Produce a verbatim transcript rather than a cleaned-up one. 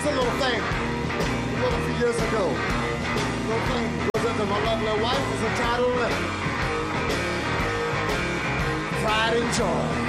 a little thing, a little few years ago. A little thing goes into my lovely wife as a title letter. Pride and joy.